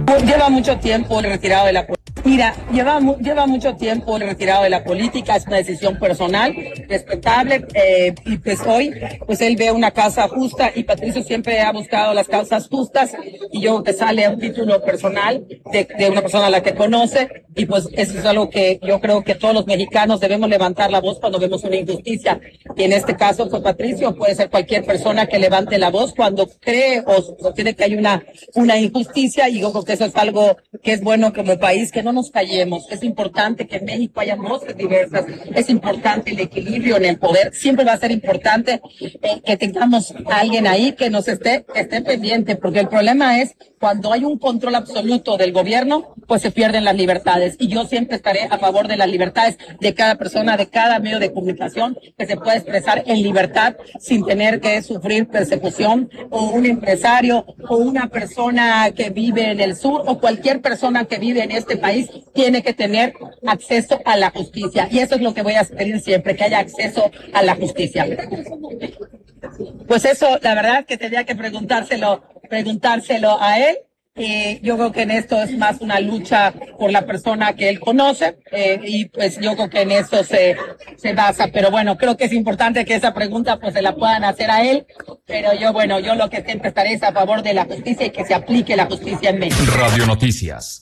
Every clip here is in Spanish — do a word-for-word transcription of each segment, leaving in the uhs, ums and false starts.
Lleva mucho tiempo retirado de la política. Mira, lleva, lleva mucho tiempo retirado de la política, es una decisión personal, respetable, eh, y pues hoy, pues él ve una causa justa y Patricio siempre ha buscado las causas justas y yo que sale a un título personal de, de una persona a la que conoce y pues eso es algo que yo creo que todos los mexicanos debemos levantar la voz cuando vemos una injusticia y en este caso fue Patricio, puede ser cualquier persona que levante la voz cuando cree o sostiene que hay una, una injusticia y yo creo que eso es algo que es bueno como país, que no nos callemos. Es importante que en México haya voces diversas, es importante el equilibrio en el poder, siempre va a ser importante eh, que tengamos a alguien ahí que nos esté, que esté pendiente, porque el problema es cuando hay un control absoluto del gobierno, pues se pierden las libertades y yo siempre estaré a favor de las libertades de cada persona, de cada medio de comunicación que se pueda expresar en libertad sin tener que sufrir persecución, o un empresario o una persona que vive en el sur o cualquier persona que vive en este país tiene que tener acceso a la justicia y eso es lo que voy a pedir siempre, que haya acceso a la justicia. Pues eso, la verdad que tendría que preguntárselo, preguntárselo a él. Eh, yo creo que en esto es más una lucha por la persona que él conoce eh, y pues yo creo que en eso se, se basa, pero bueno, creo que es importante que esa pregunta pues se la puedan hacer a él, pero yo bueno, yo lo que siempre estaré es a favor de la justicia y que se aplique la justicia en México. Radio Noticias.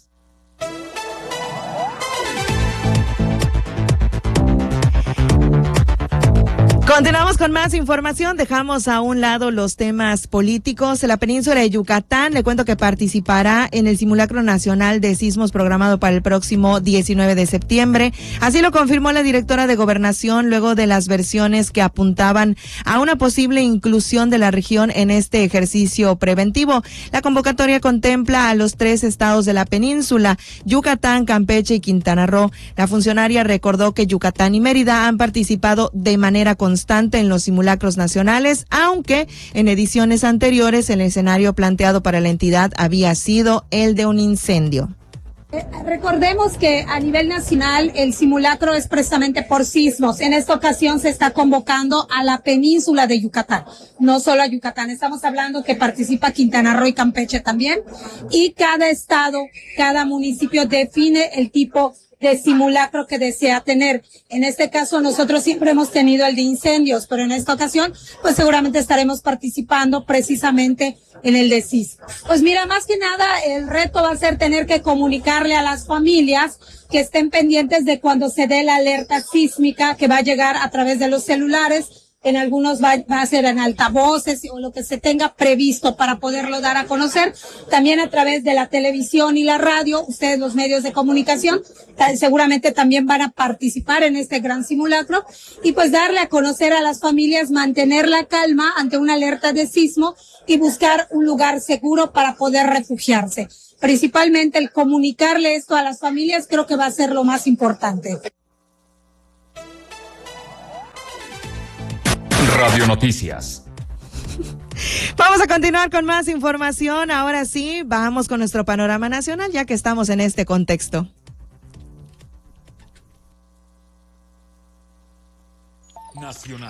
Continuamos con más información, dejamos a un lado los temas políticos. La península de Yucatán, le cuento que participará en el simulacro nacional de sismos programado para el próximo diecinueve de septiembre. Así lo confirmó la directora de Gobernación luego de las versiones que apuntaban a una posible inclusión de la región en este ejercicio preventivo. La convocatoria contempla a los tres estados de la península, Yucatán, Campeche y Quintana Roo. La funcionaria recordó que Yucatán y Mérida han participado de manera constante en los simulacros nacionales, aunque en ediciones anteriores el escenario planteado para la entidad había sido el de un incendio. Eh, recordemos que a nivel nacional el simulacro es precisamente por sismos. En esta ocasión se está convocando a la península de Yucatán, no solo a Yucatán. Estamos hablando que participa Quintana Roo y Campeche también. Y cada estado, cada municipio define el tipo de simulacro que desea tener. En este caso nosotros siempre hemos tenido el de incendios, pero en esta ocasión pues seguramente estaremos participando precisamente en el de sismos. Pues mira, más que nada el reto va a ser tener que comunicarle a las familias que estén pendientes de cuando se dé la alerta sísmica que va a llegar a través de los celulares. En algunos va, va a ser en altavoces o lo que se tenga previsto para poderlo dar a conocer. También a través de la televisión y la radio, ustedes los medios de comunicación seguramente también van a participar en este gran simulacro y pues darle a conocer a las familias, mantener la calma ante una alerta de sismo y buscar un lugar seguro para poder refugiarse. Principalmente el comunicarle esto a las familias creo que va a ser lo más importante. Radio Noticias. Vamos a continuar con más información. Ahora sí, vamos con nuestro panorama nacional, ya que estamos en este contexto. Nacional.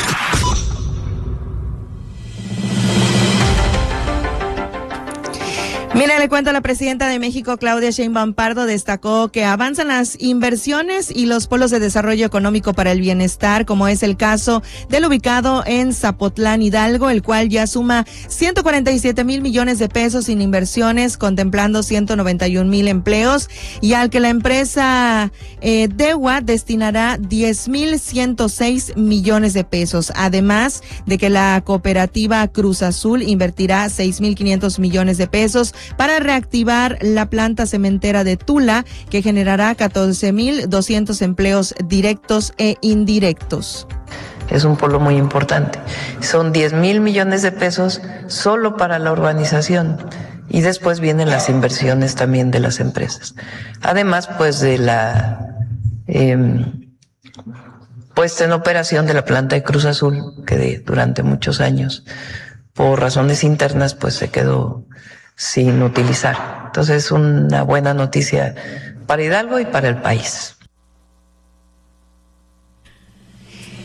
Mira, le cuento, la presidenta de México, Claudia Sheinbaum Pardo, destacó que avanzan las inversiones y los polos de desarrollo económico para el bienestar, como es el caso del ubicado en Zapotlán, Hidalgo, el cual ya suma ciento cuarenta y siete mil millones de pesos en inversiones, contemplando ciento noventa y un mil empleos, y al que la empresa eh, DEWA destinará diez mil ciento seis millones de pesos, además de que la cooperativa Cruz Azul invertirá seis mil quinientos millones de pesos para reactivar la planta cementera de Tula, que generará catorce mil doscientos empleos directos e indirectos. Es un polo muy importante. Son diez mil millones de pesos solo para la urbanización y después vienen las inversiones también de las empresas. Además, pues de la eh, puesta en operación de la planta de Cruz Azul, que de, durante muchos años, por razones internas, pues se quedó sin utilizar. Entonces, una buena noticia para Hidalgo y para el país.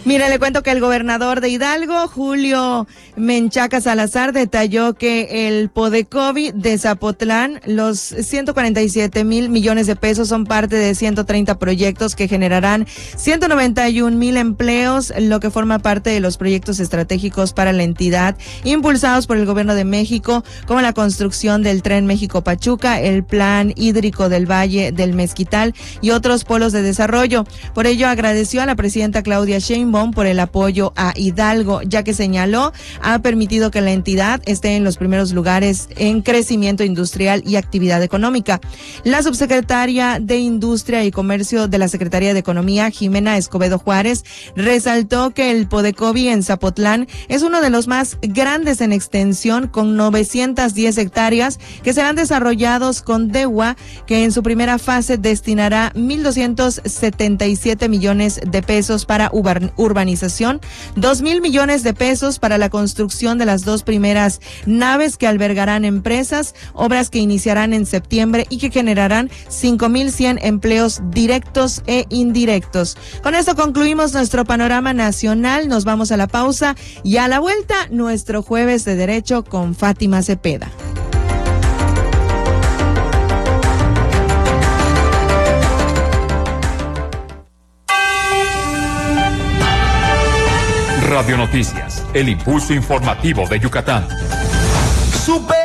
Mira, le cuento que el gobernador de Hidalgo, Julio Menchaca Salazar, detalló que el Podecovi de Zapotlán, los ciento cuarenta y siete mil millones de pesos son parte de ciento treinta proyectos que generarán ciento noventa y un mil empleos, lo que forma parte de los proyectos estratégicos para la entidad, impulsados por el gobierno de México, como la construcción del Tren México-Pachuca, el Plan Hídrico del Valle del Mezquital y otros polos de desarrollo. Por ello, agradeció a la presidenta Claudia Sheinbaum por el apoyo a Hidalgo, ya que señaló ha permitido que la entidad esté en los primeros lugares en crecimiento industrial y actividad económica. La subsecretaria de Industria y Comercio de la Secretaría de Economía, Jimena Escobedo Juárez, resaltó que el Podecovi en Zapotlán es uno de los más grandes en extensión, con novecientas diez hectáreas que serán desarrollados con DEWA, que en su primera fase destinará mil doscientos setenta y siete millones de pesos para urbanización, dos mil millones de pesos para la construcción de las dos primeras naves que albergarán empresas, obras que iniciarán en septiembre y que generarán cinco mil cien empleos directos e indirectos. Con esto concluimos nuestro panorama nacional, nos vamos a la pausa y a la vuelta nuestro jueves de derecho con Fátima Cepeda. Radio Noticias, el impulso informativo de Yucatán. Super